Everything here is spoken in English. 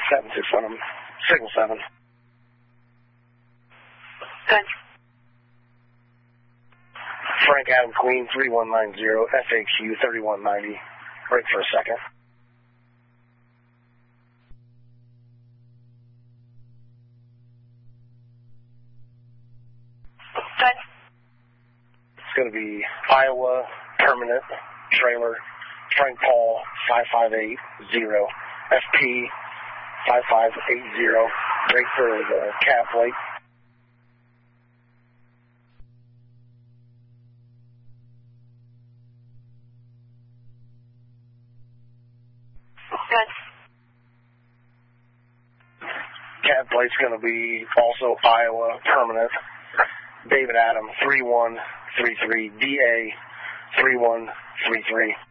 7-6 on him. Signal 7. Good. Frank Adam Queen 3190, FAQ 3190. Break for a second. Good. It's going to be Iowa Permanent Trailer Frank Paul 5580 FP 5580. Break for the cab plate. Good. Cab plate's going to be also Iowa Permanent David Adam 3133 DA 3133.